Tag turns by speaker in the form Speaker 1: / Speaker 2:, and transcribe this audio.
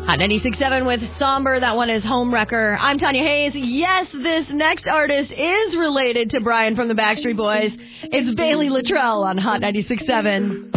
Speaker 1: Hot 96.7 with Somber. That one is Homewrecker. I'm Tanya Hayes. Yes, this next artist is related to Brian from the Backstreet Boys. It's Bailey Latrell on Hot 96.7.